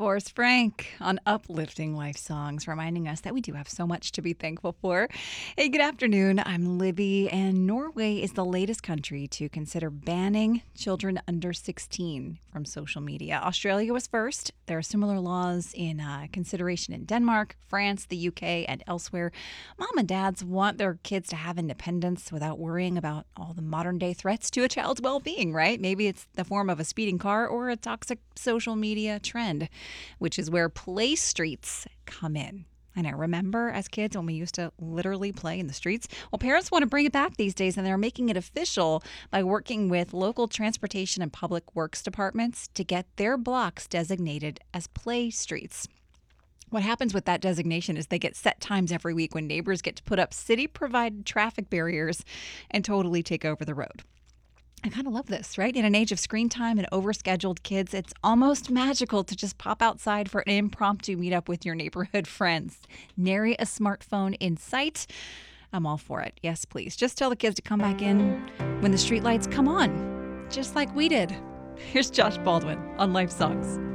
Forrest Frank on Uplifting Life Songs, reminding us that we do have so much to be thankful for. Hey, good afternoon. I'm Libby, and Norway is the latest country to consider banning children under 16 from social media. Australia was first. There are similar laws in consideration in Denmark, France, the UK, and elsewhere. Mom and dads want their kids to have independence without worrying about all the modern day threats to a child's well-being, right? Maybe it's the form of a speeding car or a toxic social media trend, which is where play streets come in. I know, remember as kids when we used to literally play in the streets? Well, parents want to bring it back these days, and they're making it official by working with local transportation and public works departments to get their blocks designated as play streets. What happens with that designation is they get set times every week when neighbors get to put up city-provided traffic barriers and totally take over the road. I kind of love this, right? In an age of screen time and overscheduled kids, it's almost magical to just pop outside for an impromptu meetup with your neighborhood friends. Nary a smartphone in sight. I'm all for it. Yes, please. Just tell the kids to come back in when the streetlights come on, just like we did. Here's Josh Baldwin on Life Songs.